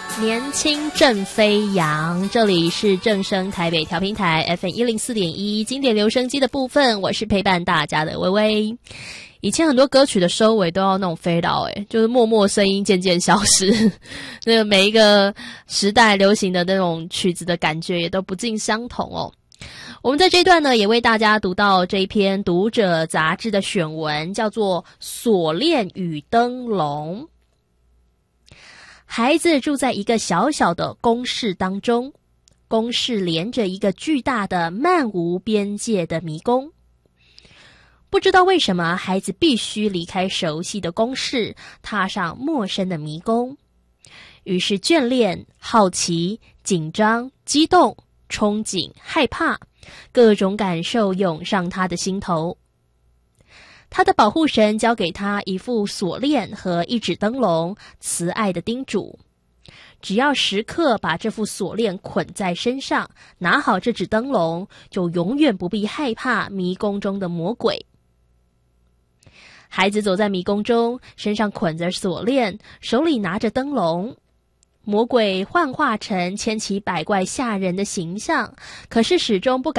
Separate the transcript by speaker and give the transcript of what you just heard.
Speaker 1: 年轻正飞扬，这里是正声台北调频台 FM104.1 经典留声机的部分，我是陪伴大家的微微。以前很多歌曲的收尾都要那种fade out，就是默默声音渐渐消失。那个每一个时代流行的那种曲子的感觉也都不尽相同哦。我们在这一段呢，也为大家读到这一篇读者杂志的选文，叫做《锁链与灯笼》。孩子住在一个小小的公室当中，公室连着一个巨大的漫无边界的迷宫。不知道为什么，孩子必须离开熟悉的公室，踏上陌生的迷宫。于是眷恋、好奇、紧张、激动、憧憬、害怕，各种感受涌上他的心头。他的保护神交给他一副锁链和一纸灯笼，慈爱的叮嘱：只要时刻把这副锁链捆在身上，拿好这纸灯笼，就永远不必害怕迷宫中的魔鬼。孩子走在迷宫中，身上捆着锁链，手里拿着灯笼。魔鬼幻化成千奇百怪吓人的形象，可是始终不敢